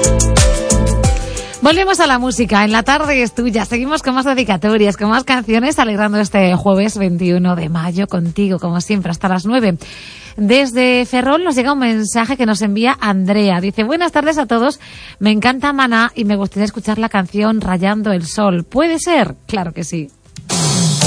Volvemos a la música, en la tarde es tuya. Seguimos con más dedicatorias, con más canciones, alegrando este jueves 21 de mayo contigo, como siempre, hasta las 9. Desde Ferrol nos llega un mensaje que nos envía Andrea. Dice: buenas tardes a todos, me encanta Maná y me gustaría escuchar la canción Rayando el Sol. ¿Puede ser? Claro que sí.